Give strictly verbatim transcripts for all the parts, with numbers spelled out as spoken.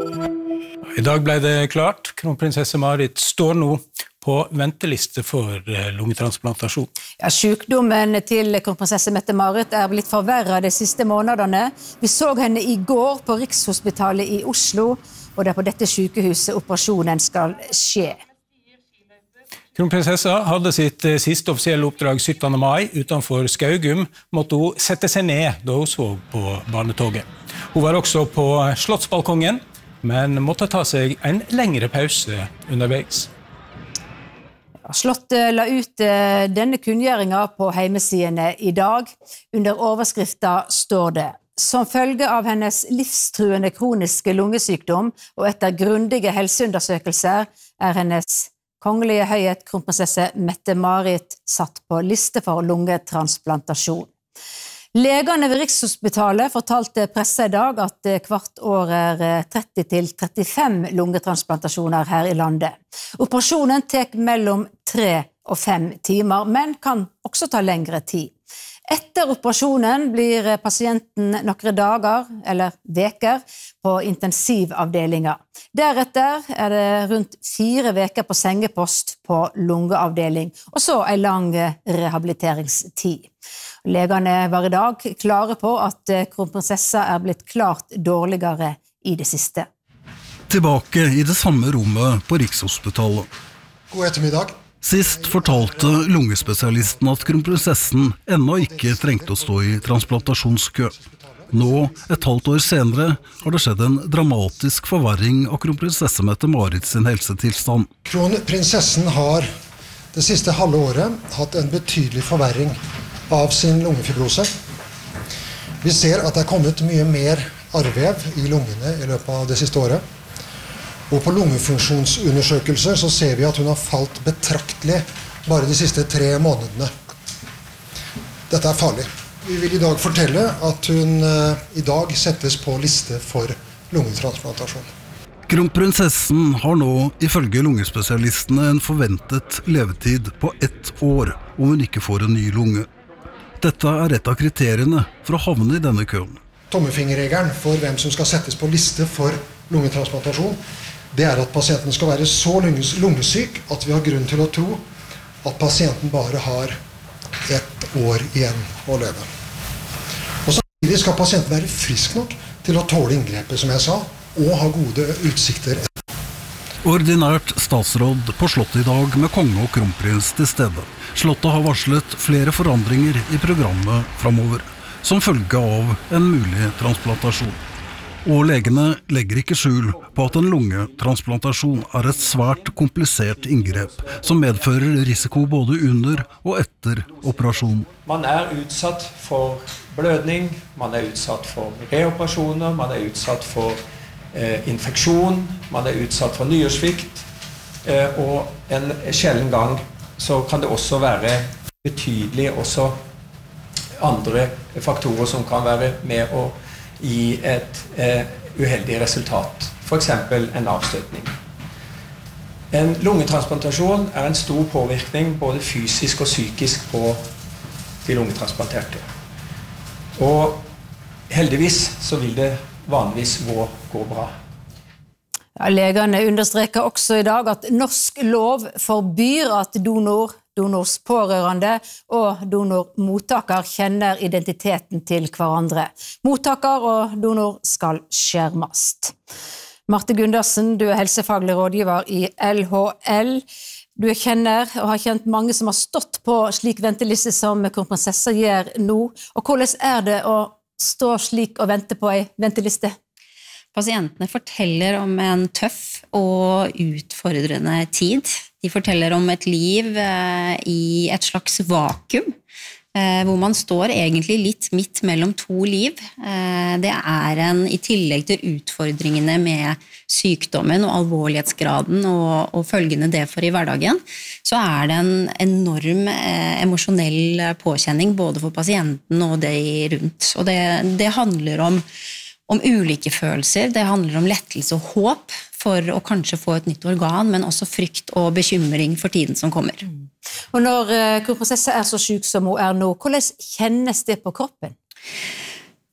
I dag ble det klart. Kronprinsesse Marit står nå på venteliste for lungetransplantasjon. Ja, sykdommen til kronprinsesse Mette-Marit er blitt forverret de siste månedene. Vi så henne i går på Rikshospitalet i Oslo, og det er på dette sykehuset operasjonen skal skje. Kronprinsessa hadde sitt siste offisielle oppdrag syttende mai utenfor Skaugum, måtte hun sette seg ned da hun så på barnetoget. Hun var også på Slottsbalkongen, men måtte ta seg en lengre pause underveis. Slottet la ut denne kunngjøringen på heimesidene i dag. Under overskriften står det: Som følge av hennes livstruende kroniske lungesykdom og etter grundige helseundersøkelser er hennes kongelige høyhet kronprinsesse Mette-Marit satt på liste for lungetransplantasjon. Legene ved Rikshospitalet fortalte presse i dag at hvert år er tretti til trettifem lungetransplantasjoner her i landet. Operasjonen tek mellom tre og fem timer, men kan også ta lengre tid. Etter operasjonen blir pasienten noen dager eller veker på intensivavdelinger. Deretter er det rundt fire veker på sengepost på lungeavdeling, og så en lang rehabiliteringstid. Legene var i dag klare på at kronprinsessa er blitt klart dårligere i det siste. Tilbake i det samme rommet på Rikshospitalet. God ettermiddag. Sist fortalte lungespesialisten at kronprinsessen ennå ikke trengte å stå i transplantasjonskø. Nå, et halvt år senere, har det skjedd en dramatisk forverring av kronprinsesse Mette-Marit sin helsetilstand. Kronprinsessen har det siste halve året hatt en betydelig forverring av sin lungefibrose. Vi ser at det er kommet mye mer arrvev i lungene i løpet av det siste året. Og på lungefunksjonsundersøkelser så ser vi at hun har falt betraktelig bare de siste tre månedene. Dette er farlig. Vi vil i dag fortelle at hun uh, i dag settes på liste for lungetransplantasjon. Kronprinsessen har nå, ifølge lungespesialistene, en forventet levetid på ett år om hun ikke får en ny lunge. Dette er et av kriteriene for å havne i denne køen. Tommefingerregelen for hvem som skal settes på liste for lungetransplantasjon, det er at pasienten skal være så lungesyk at vi har grunn til å tro at pasienten bare har ett år igjen å leve. Og samtidig skal pasienten være frisk nok til å tåle inngrepet, som jeg sa, og ha gode utsikter. Ordinært statsråd på Slottet i dag med konge og kronprins til stede. Slottet har varslet flere forandringer i programmet fremover, som følge av en mulig transplantasjon. Og legene legger ikke skjul på at en lungetransplantasjon er et svært komplisert inngrep, som medfører risiko både under og etter operasjon. Man er utsatt for blødning, man er utsatt for reoperasjoner, man er utsatt for eh, infeksjon, man er utsatt for nyresvikt, eh, og en sjelden gang så kan det også være betydelig også andre faktorer som kan være med å i et eh, uheldig resultat, for eksempel en avstøtning. En lungetransplantasjon er en stor påvirkning både fysisk og psykisk på de lungetransplanterte. Og heldigvis så vil det vanligvis gå, gå bra. Ja, legene understreker også i dag at norsk lov forbyr at donor, donors pårørende og donormottaker kjenner identiteten til hverandre. Mottaker og donor skal skjermes. Marte Gundersen, du er helsefaglig rådgiver i L H L. Du kjenner og har kjent mange som har stått på slik venteliste som kronprinsessa gjør nå. Og hvordan er det å stå slik og vente på en venteliste? Pasientene forteller om en tøff og utfordrende tid. De forteller om et liv i et slags vakuum, hvor man står egentlig litt midt mellom to liv. Det er en, i tillegg til utfordringene med sykdommen og alvorlighetsgraden og, og følgende det for i hverdagen, så er det en enorm emosjonell påkjenning både for pasienten og de rundt. Og det, det handler om om ulike følelser, det handler om lettelse og håp for å kanskje få et nytt organ, men også frykt og bekymring for tiden som kommer. Og når kronprinsessa er så syk som hun er nå, hvordan kjennes det på kroppen?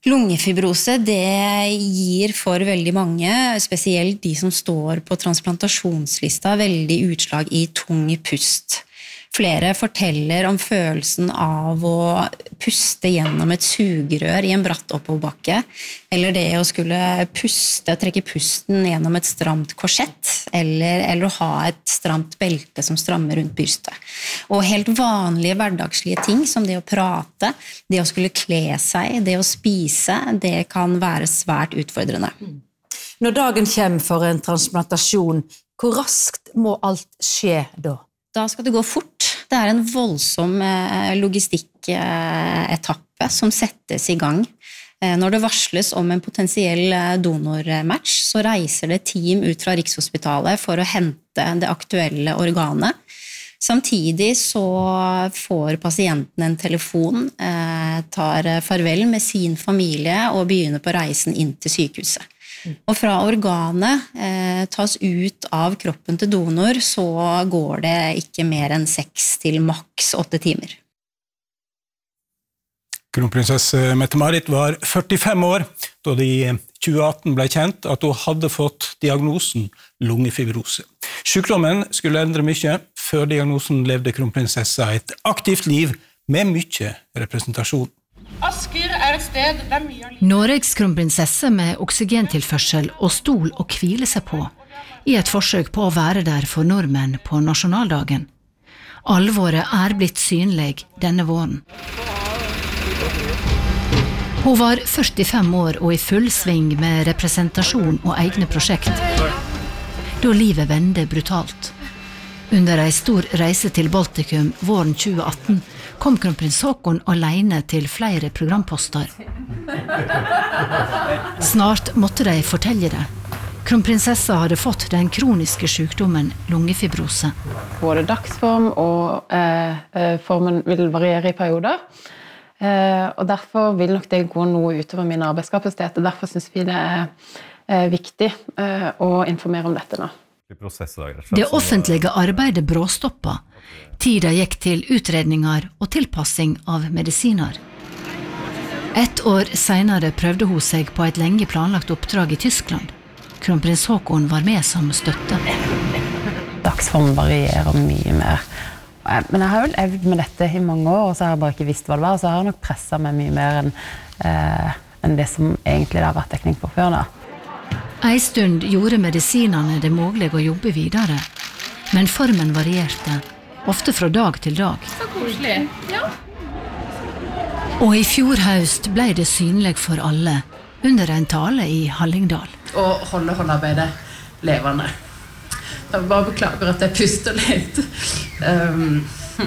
Lungefibrose, det gir for veldig mange, spesielt de som står på transplantasjonslista, veldig utslag i tung pust. Flere forteller om følelsen av å puste gjennom et sugerør i en bratt oppoverbakke, eller det å skulle puste, trekke pusten gjennom et stramt korsett, eller, eller å ha et stramt belte som strammer rundt brystet. Og helt vanlige hverdagslige ting, som det å prate, det å skulle kle seg, det å spise, det kan være svært utfordrende. Når dagen kommer for en transplantasjon, hvor raskt må alt skje da? Da skal det gå fort. Det er en voldsom logistikketappe som settes i gang. Når det varsles om en potensiell donormatch, så reiser det team ut fra Rikshospitalet for å hente det aktuelle organet. Samtidig så får pasienten en telefon, tar farvel med sin familie og begynner på reisen inn til sykehuset. Og fra organet eh, tas ut av kroppen til donor, så går det ikke mer enn seks til maks åtte timer. Kronprinsesse Mette-Marit var førtifem år da det i tjue atten ble kjent at hun hadde fått diagnosen lungefibrose. Sykdommen skulle endre mye. Før diagnosen levde kronprinsessa et aktivt liv med mye representasjon. Asker er et sted der mye av livet... Norges kronprinsesse med oksygentilførsel og stol å hvile seg på, i et forsøk på å være der for nordmenn på nasjonaldagen. Alvoret er blitt synlig denne våren. Hun var førtifem år og i full sving med representasjon og egne prosjekt, da livet vende brutalt. Under en stor reise til Baltikum våren tjue atten kom kronprins Haakon alene til flere programposter. Snart måtte de fortelle det. Kronprinsessa hadde fått den kroniske sykdommen lungefibrose. Både dagsform og eh, formen vil variere i perioder. Eh, og derfor vil nok det gå noe utover min arbeidskapasitet. Og derfor synes vi det er eh, viktig eh, å informere om dette nå. Det offentlige arbeidet bråstoppa. Tida gikk til utredninger og tilpassing av medisiner. Et år senere prøvde hun seg på et lenge planlagt oppdrag i Tyskland. Kronprins Haakon var med som støtte. Dagsform varierer mye mer. Men jeg har jo levd med dette i mange år, og så har jeg bare ikke visst hva det var, og så har jeg nok presset meg mye mer enn, eh, enn det som egentlig har vært dekning på før da. En stund gjorde medisinene det mulig å jobbe videre, men formen varierte, ofte fra dag til dag. Så koselig, ja. Og i fjor høst ble det synlig for alle, under en tale i Hallingdal. Og holde håndarbeidet levende. Jeg bare beklager at jeg puster litt. Um.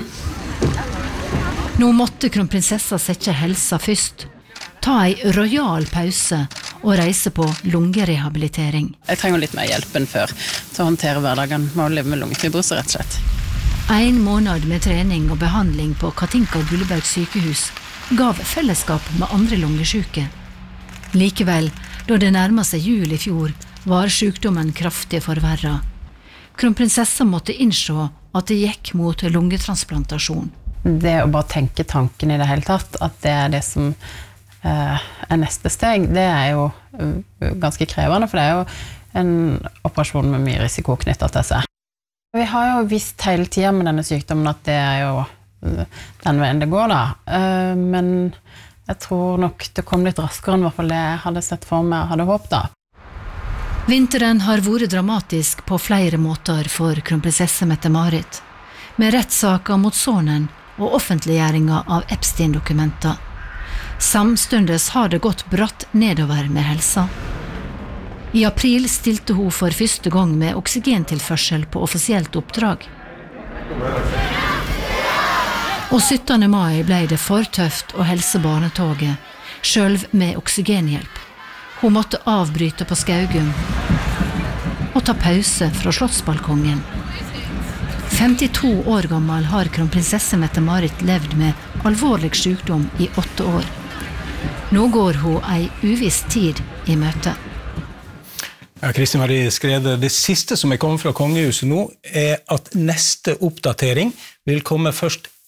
Nå måtte kronprinsessa sette helsa først, ta en royal pause og reise på lungerehabilitering. Jeg trenger litt mer hjelp enn før til å håndtere hverdagen med å leve med lungefibrose, rett og slett. En måned med trening og behandling på Katinka Gullberg sykehus gav fellesskap med andre lungesyke. Likevel, da det nærmet seg jul i fjor, var sykdommen kraftig forverret. Kronprinsessa måtte innse at det gikk mot lungetransplantasjon. Det å bare tenke tanken i det hele tatt, at det er det som Uh, er neste steg, det er jo uh, ganske krevende, for det er jo en operasjon med mye risiko knyttet til seg. Vi har jo visst hele tiden med denne sykdommen at det er jo uh, den veien det går da, uh, men jeg tror nok det kom litt raskere enn i hvert fall det jeg hadde sett for meg og hadde håpet da. Vinteren har vært dramatisk på flere måter for kronprinsesse Mette-Marit, med rettssaker mot sonen og offentliggjøringa av Epstein-dokumenter. Samstundes har det gått bratt nedover med helsa. I april stilte hun for første gang med oksygentilførsel på offisielt oppdrag. Og syttende mai ble det for tøft å helse barnetoget, selv med oksygenhjelp. Hun måtte avbryte på Skaugum og ta pause fra slottsbalkongen. femtito år gammel har kronprinsesse Mette-Marit levd med alvorlig sykdom i åtte år. Nå går hun ei uviss tid i møte. Ja, Kristin Marie Skrede, det siste som er kommet fra kongehuset nå er at neste oppdatering vil komme først etter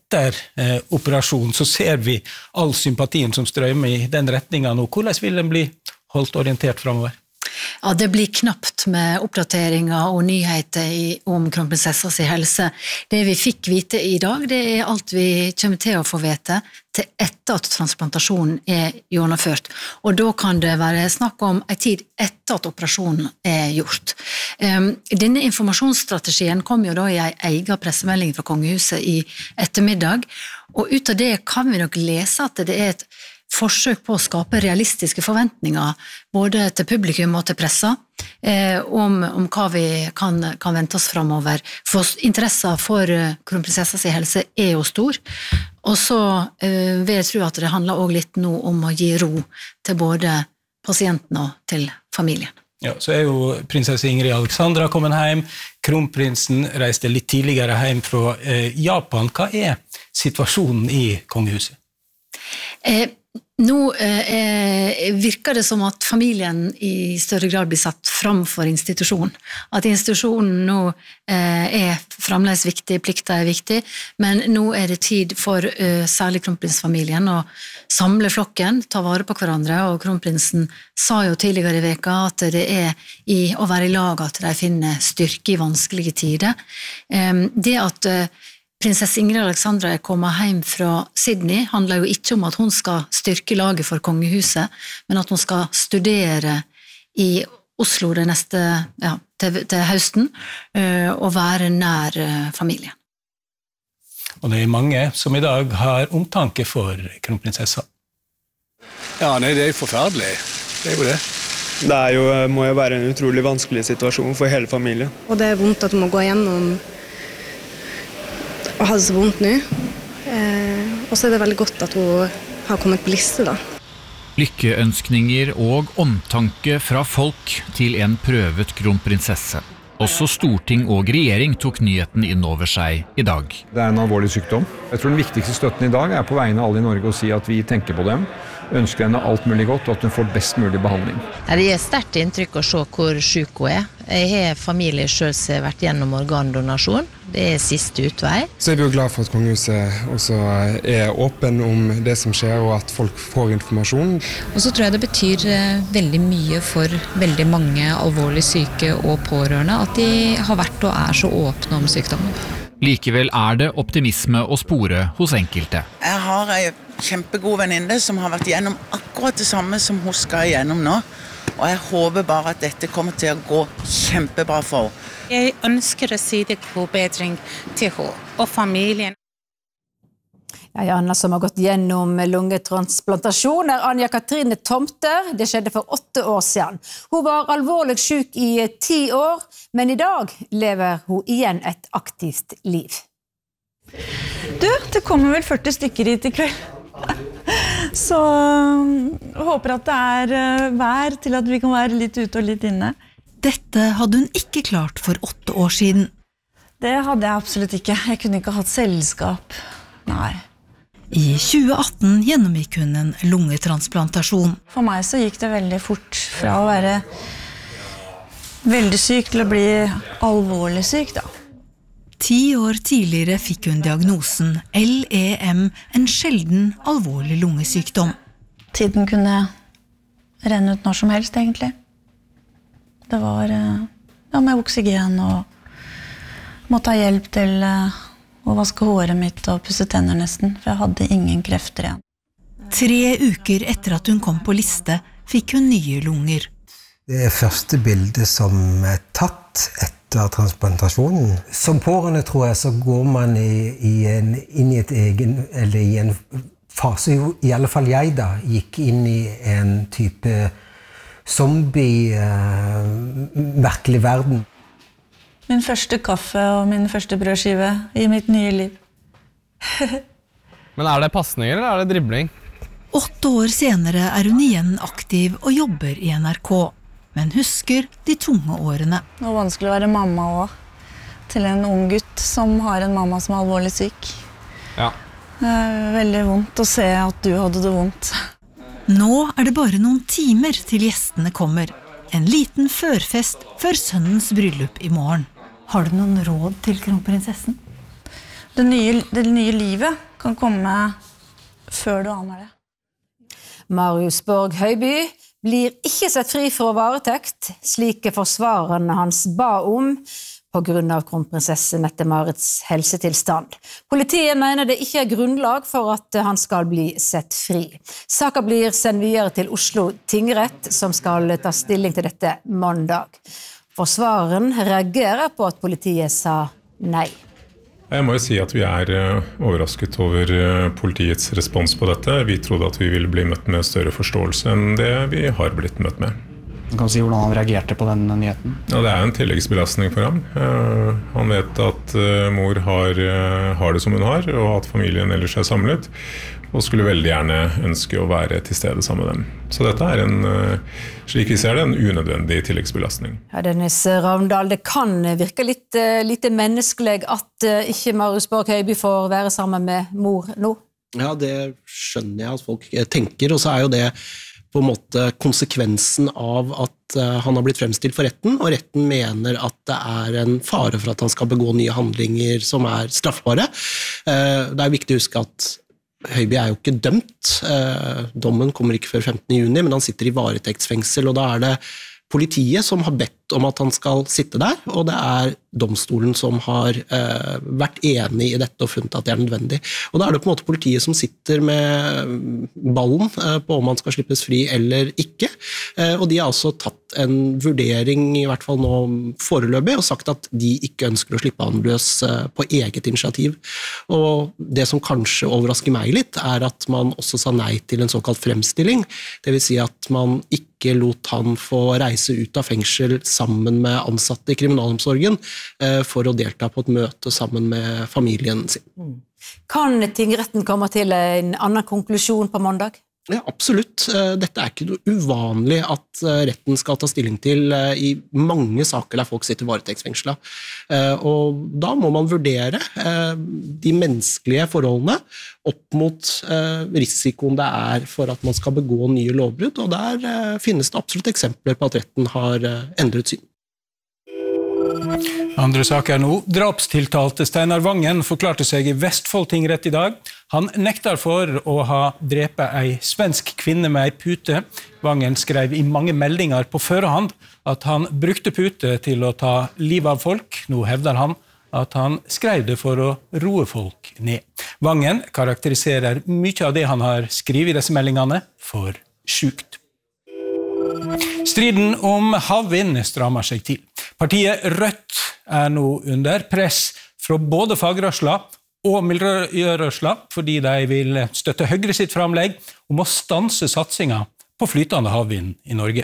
etter eh, operasjonen så ser vi all sympatien som strømmer i den retningen nå. Hvordan vil den bli holdt orientert fremover? Ja, det blir knapt med oppdateringer og nyheter i, om kronprinsessas helse. Det vi fikk vite i dag, det er alt vi kommer til å få vite til etter at transplantasjonen er gjennomført. Og da kan det være snakk om en tid etter at operasjonen er gjort. Um, denne informasjonsstrategien kom jo da i en egen pressemelding fra Kongehuset i ettermiddag, og ut av det kan vi nok lese at det er et forsøk på å skape realistiske forventninger både til publikum og til pressa eh, om, om hva vi kan, kan vente oss fremover. For interessen for kronprinsessas helse er jo stor, og så eh, vil jeg tro at det handler også litt nå om å gi ro til både pasienten og til familien. Ja, så er jo prinsesse Ingrid Alexandra kommet hjem, kronprinsen reiste litt tidligere hjem fra eh, Japan. Hva er situasjonen i kongehuset? Eh, Nå eh, virker det som at familien i større grad blir satt fram for institusjonen. At institusjonen nå eh, er fremdeles viktig, plikter er viktig, men nå er det tid for eh, særlig kronprinsfamilien å samle flokken, ta vare på hverandre, og kronprinsen sa jo tidligere i veka at det er i å være i lag at de finner styrke i vanskelige tider. Eh, det at eh, Prinsesse Ingrid Alexandra er kommet hjem fra Sydney, handler jo ikke om at hun skal styrke laget for kongehuset, men at hun skal studere i Oslo det neste, ja, til, til høsten, og være nær familien. Og det er mange som i dag har omtanke for kronprinsessa. Ja, nei, det er forferdelig. Det er jo det. Det er jo, må jo være en utrolig vanskelig situasjon for hele familien. Og det er vondt at du må gå gjennom og hadde så vondt nå. Eh, og så er det veldig godt at hun har kommet på liste da. Lykkeønskninger og omtanke fra folk til en prøvet kronprinsesse. Også storting og regjering tok nyheten inn over seg i dag. Det er en alvorlig sykdom. Jeg tror den viktigste støtten i dag er på vegne av alle i Norge å si at vi tenker på dem, ønsker henne alt mulig godt og at hun får best mulig behandling. Det er sterkt inntrykk å se hvor syk hun er. Jeg har familie selv som har vært gjennom organdonasjon. Det er siste utvei. Så er vi jo glad for at kongehuset også er åpen om det som skjer, og at folk får informasjon. Og så tror jeg det betyr veldig mye for veldig mange alvorlig syke og pårørende at de har vært og er så åpne om sykdommen. Likevel er det optimisme å spore hos enkelte. Jeg har en kjempegod venninne som har vært gjennom akkurat det samme som hun skal gjennom nå. Og jeg håper bare at dette kommer til å gå kjempebra for henne. Jeg ønsker å si det god bedring til henne og familien. Ja, Anna som har gått gjennom lungetransplantasjon er Anja Katrine Tomter. Det skjedde for åtte år siden. Hun var alvorlig syk i ti år, men i dag lever hun igjen et aktivt liv. Du, det kommer vel førti stykker hit i kveld. Så jeg håper at det er vær til at vi kan være litt ute og litt inne. Dette hadde hun ikke klart for åtte år siden. Det hadde jeg absolutt ikke. Jeg kunne ikke hatt selskap. Nei. I tjue atten gjennomgikk hun en lungetransplantasjon. For meg så gikk det veldig fort fra å være veldig syk til å bli alvorlig syk da. Ti år tidligere fikk hun diagnosen L E M, en sjelden alvorlig lungesykdom. Tiden kunne renne ut når som helst, egentlig. Det var ja, med oksygen og måtte ha hjelp til å vaske håret mitt og pusse tenner nesten, for jeg hadde ingen krefter igjen. Tre uker etter at hun kom på liste, fikk hun nye lunger. Det er første bildet som er tatt etter transplantasjonen. Som pårørende tror jeg så går man i, i en, inn i et egen, eller i en fase, i alle fall jeg da, gikk inn i en type zombie, uh, merkelig verden. Min første kaffe og min første brødskive i mitt nye liv. Men er det passninger eller er det dribling? Åtte år senere er hun igjen aktiv og jobber i N R K. Men husker de tunge årene. Det var vanskelig å være mamma også, til en ung gutt som har en mamma som er alvorlig syk. Ja. Det er veldig vondt å se at du hadde det vondt. Nå er det bare noen timer til gjestene kommer. En liten førfest før sønnens bryllup i morgen. Har du noen råd til kronprinsessen? det nye, det nye livet kan komme før du aner det. Marius Borg Høiby blir ikke sett fri fra varetekt, slik forsvarerne hans ba om, på grunn av kronprinsesse Mette-Marits helsetilstand. Politiet mener det ikke er grunnlag for at han skal bli sett fri. Saken blir sendt videre til Oslo tingrett, som skal ta stilling til dette mandag. Forsvareren reagerer på at politiet sa nei. Jeg må jo si at vi er overrasket over politiets respons på dette. Vi trodde at vi ville bli møtt med større forståelse enn det vi har blitt møtt med. Kan du si hvordan han reagerte på den nyheten? Ja, det er en tilleggsbelastning for ham. Han vet at mor har, har det som hun har, og at familien ellers er samlet, og skulle veldig gjerne ønske å være til stede sammen med dem. Så dette er en, slik vi ser det, en unødvendig tilleggsbelastning. Ja, Dennis Ravndal, det kan virke litt, litt menneskelig at ikke Marius Borg Høiby får være sammen med mor nå? Ja, det skjønner jeg at folk tenker, og så er jo det på en måte konsekvensen av at han har blitt fremstilt for retten, og retten mener at det er en fare for at han skal begå nye handlinger som er straffbare. Det er viktig å huske at Høiby er jo ikke dømt. Dommen kommer ikke før femtende juni, men han sitter i varetektsfengsel, og da er det politiet som har bedt om at han skal sitte der, og det er domstolen som har eh, vært enig i dette og funnet at det er nødvendig. Og da er det på en måte politiet som sitter med ballen eh, på om han skal slippes fri eller ikke, eh, og de har altså tatt en vurdering, i hvert fall nå foreløpig, og sagt at de ikke ønsker å slippe han løs eh, på eget initiativ. Og det som kanskje overrasker meg litt, er at man også sa nei til en såkalt fremstilling, det vil si at man ikke lot han få reise ut av fengsel sammen med ansatte i kriminalomsorgen for å delta på et møte sammen med familien sin. Kan tingretten komme til en annen konklusjon på mandag? Ja, absolutt. Dette er ikke noe uvanlig at retten skal ta stilling til i mange saker der folk sitter varetektsfengslet. Og da må man vurdere de menneskelige forholdene opp mot risikoen det er for at man skal begå nye lovbrudd, og der finnes det absolutt eksempler på at retten har endret syn. Andre saker nå. Drapstiltalte Steinar Vangen forklarte seg i Vestfold tingrett i dag. Han nektar for å ha drepet ei svensk kvinne med ei pute. Vangen skrev i mange meldinger på førehånd at han brukte pute til å ta livet av folk. Nå hevder han at han skrev det for å roe folk ned. Vangen karakteriserer mye av det han har skrevet i disse meldingene for sjukt. Striden om havvind strammer seg til. Partiet Rødt er nå under press fra både fagrørsla og miljørørsla fordi de vil støtte Høyre sitt framlegg om å stanse satsingen på flytende havvind i Norge.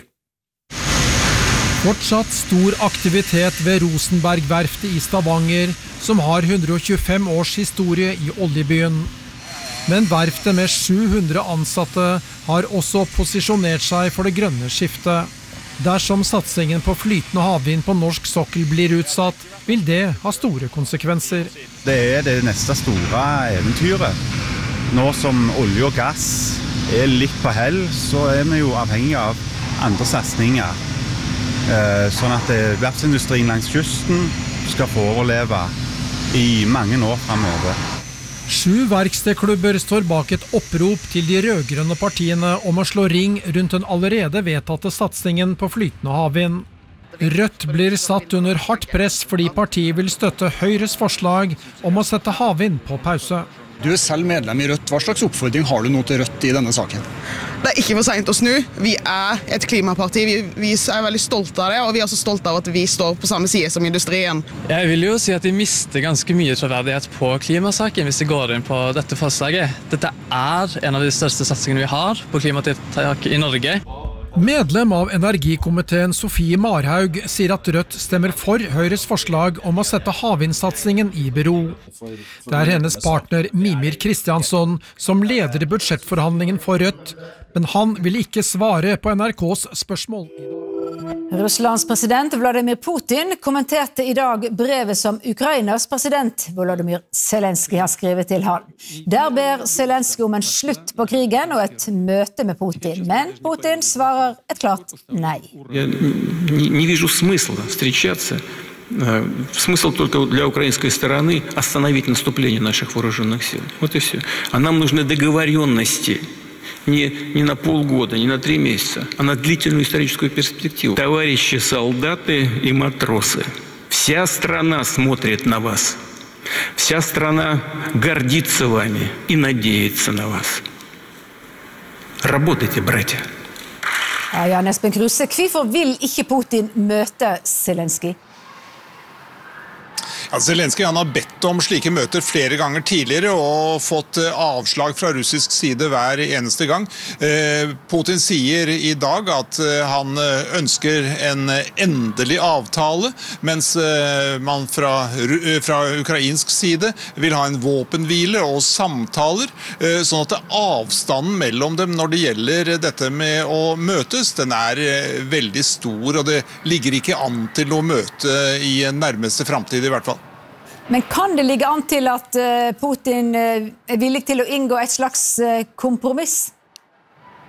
Fortsatt stor aktivitet ved Rosenberg-verftet i Stavanger, som har hundre og tjuefem års historie i oljebyen. Men verftet med sju hundre ansatte har også posisjonert seg for det grønne skiftet. Dersom satsingen på flytende havvind på norsk sokkel blir utsatt, vil det ha store konsekvenser. Det er det neste store eventyret. Nå som olje og gass er litt på hell, så er vi jo avhengig av andre satsninger. Sånn at verftsindustrien langs kysten skal få overleve i mange år fremover. Sju verkstedklubber står bak et opprop til de rødgrønne partiene om å slå ring rundt den allerede vedtatte satsingen på flytende havvind. Rødt blir satt under hardt press fordi partiet vil støtte Høyres forslag om å sette havvind på pause. Du er selv medlem i Rødt. Hva slags oppfordring har du nå til Rødt i denne saken? Det er ikke for sent å snu. Vi er et klimaparti. Vi, vi er veldig stolte av det, og vi er også stolte av at vi står på samme side som industrien. Jeg vil jo si at vi mister ganske mye troverdighet på klimasaken hvis vi går inn på dette forslaget. Dette er en av de største satsingene vi har på klimatiltak i Norge. Medlem av energikomiteen Sofie Marhaug sier at Rødt stemmer for Høyres forslag om å sette havvindsatsingen i bero. Det er hennes partner Mimir Kristiansson som leder budsjettforhandlingen for Rødt, men han vil ikke svare på N R K's spørsmål. Russlands president Vladimir Putin kommenterte i dag brevet som Ukrainas president Volodymyr Zelenskyj har skrevet til han. Der ber Zelenskyj om en slutt på krigen og et møte med Putin, men Putin svarer et klart nei. Я не вижу смысла встречаться Смысл только для украинской стороны остановить наступление наших вооруженных сил. Вот и все. А нам нужны договоренности. Не, не на полгода, не на три месяца, а на длительную историческую перспективу. Товарищи солдаты и матросы, вся страна смотрит на вас. Вся страна гордится вами и надеется на вас. Работайте, братья. Ja, Jan Espen Kruse, hvorfor vil ikke Putin møte Zelensky? Ja, Zelensky han har bedt om slike møter flere ganger tidligere og fått avslag fra russisk side hver eneste gang. Putin sier i dag at han ønsker en endelig avtale, mens man fra, fra ukrainsk side vil ha en våpenhvile og samtaler, sånn at avstanden mellom dem når det gjelder dette med å møtes, den er veldig stor, og det ligger ikke an til noe møte i nærmeste fremtid i hvert fall. Men kan det ligge an til at Putin er villig til å inngå et slags kompromiss?